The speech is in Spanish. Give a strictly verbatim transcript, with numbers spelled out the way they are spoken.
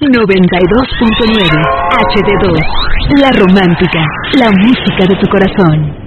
noventa y dos punto nueve H D dos. La romántica, la música de tu corazón.